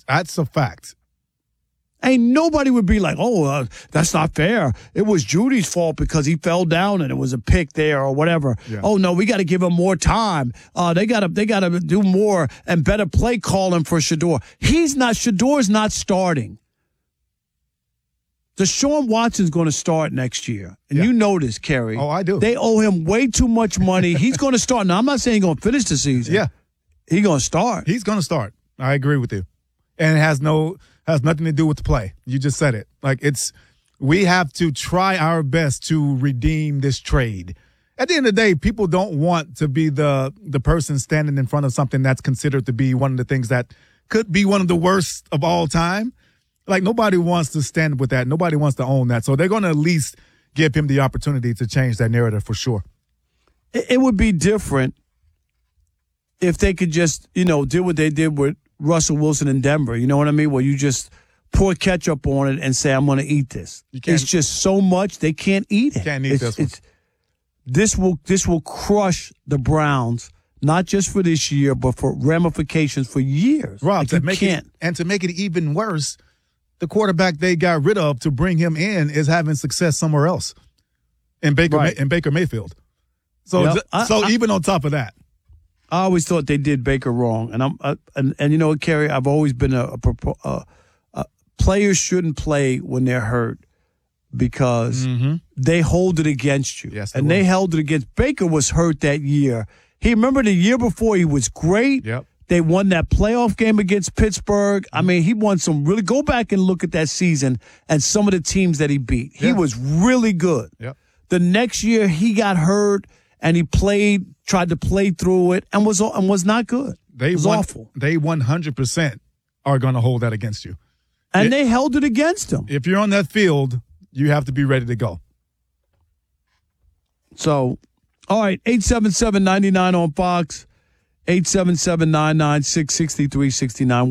That's a fact. Ain't nobody would be like, that's not fair. It was Judy's fault because he fell down and it was a pick there or whatever. Yeah. Oh, no, we got to give him more time. They got to do more and better play calling for Shedeur. Shedor's not starting. Deshaun Watson's going to start next year. And you know this, Kerry. Oh, I do. They owe him way too much money. He's going to start. Now, I'm not saying he's going to finish the season. Yeah. He's going to start. He's going to start. I agree with you. And it has nothing to do with the play. You just said it. We have to try our best to redeem this trade. At the end of the day, people don't want to be the person standing in front of something that's considered to be one of the things that could be one of the worst of all time. Nobody wants to stand with that. Nobody wants to own that. So they're going to at least give him the opportunity to change that narrative for sure. It would be different if they could just, do what they did with Russell Wilson in Denver. You know what I mean? Where you just pour ketchup on it and say, I'm going to eat this. It's just so much they can't eat it. Can't eat this one. This will crush the Browns, not just for this year, but for ramifications for years. Rob, to make it even worse, the quarterback they got rid of to bring him in is having success somewhere else in Baker Mayfield. So even on top of that. I always thought they did Baker wrong, and you know what, Kerry? I've always been players shouldn't play when they're hurt because they hold it against you. Yes, they held it against Baker. Was hurt that year. Remember the year before he was great. Yep. They won that playoff game against Pittsburgh. I mean, he won some really. Go back and look at that season and some of the teams that he beat. He was really good. Yep. The next year he got hurt and he tried to play through it and was not good. It was awful. They 100% are going to hold that against you. And they held it against him. If you're on that field, you have to be ready to go. So, all right, 877-99 on Fox, 877-996-6369.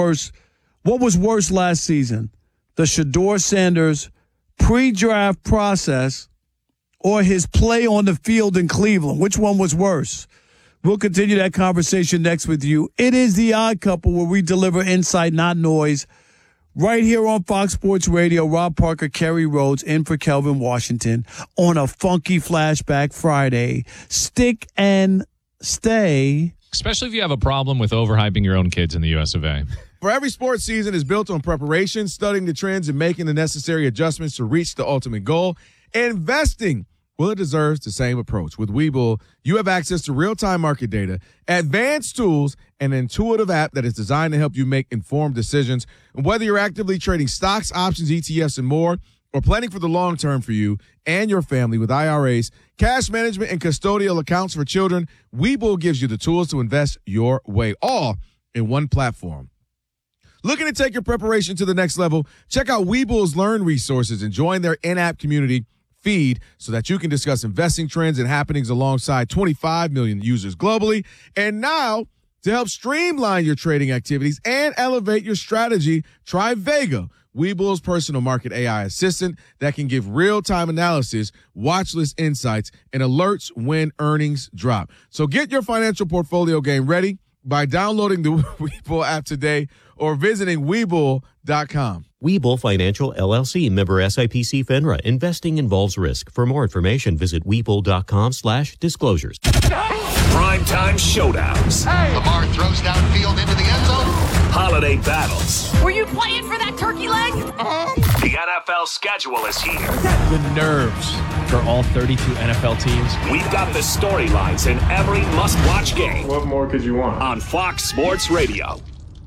What was worse last season? The Shedeur Sanders pre-draft process or his play on the field in Cleveland? Which one was worse? We'll continue that conversation next with you. It is The Odd Couple, where we deliver insight, not noise. Right here on Fox Sports Radio, Rob Parker, Kerry Rhodes, in for Kelvin Washington on a funky Flashback Friday. Stick and stay. Especially if you have a problem with overhyping your own kids in the US of A. For every sports season is built on preparation, studying the trends, and making the necessary adjustments to reach the ultimate goal. Investing, well, it deserves the same approach. With Webull, you have access to real-time market data, advanced tools, and an intuitive app that is designed to help you make informed decisions. And whether you're actively trading stocks, options, ETFs, and more, or planning for the long term for you and your family with IRAs, cash management, and custodial accounts for children, Webull gives you the tools to invest your way, all in one platform. Looking to take your preparation to the next level? Check out Webull's Learn resources and join their in-app community feed so that you can discuss investing trends and happenings alongside 25 million users globally. And now, to help streamline your trading activities and elevate your strategy, try Vega, Webull's personal market AI assistant that can give real-time analysis, watch list insights, and alerts when earnings drop. So get your financial portfolio game ready by downloading the Webull app today or visiting Webull.com. Webull Financial, LLC, member SIPC FINRA. Investing involves risk. For more information, visit Webull.com/disclosures. Primetime showdowns. Lamar throws downfield into the end zone. Holiday battles. Were you playing for that turkey leg? The NFL schedule is here. The nerves for all 32 NFL teams. We've got the storylines in every must-watch game. What more could you want? On Fox Sports Radio.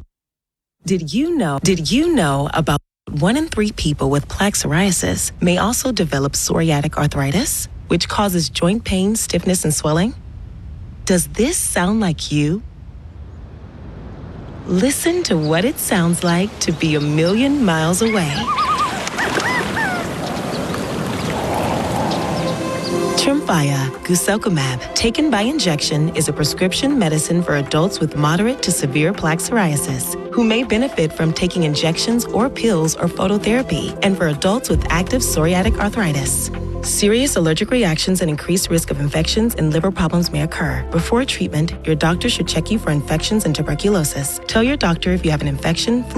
Did you know about 1 in 3 people with plaque psoriasis may also develop psoriatic arthritis, which causes joint pain, stiffness, and swelling? Does this sound like you? Listen to what it sounds like to be a million miles away. Tremfya, guselkumab, taken by injection, is a prescription medicine for adults with moderate to severe plaque psoriasis who may benefit from taking injections or pills or phototherapy, and for adults with active psoriatic arthritis. Serious allergic reactions and increased risk of infections and liver problems may occur. Before treatment, your doctor should check you for infections and tuberculosis. Tell your doctor if you have an infection,